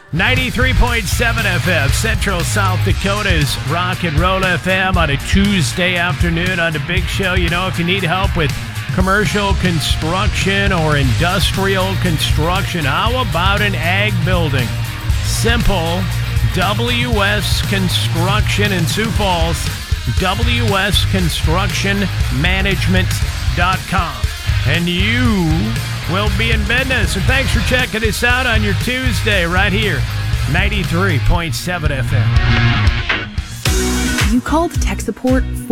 93.7 FM, Central South Dakota's Rock and Roll FM on a Tuesday afternoon on the Big Show. You know, if you need help with commercial construction or industrial construction, how about an ag building? Simple. WS Construction in Sioux Falls. WSConstructionManagement.com. And you will be in business. And thanks for checking us out on your Tuesday right here, 93.7 FM. You called tech support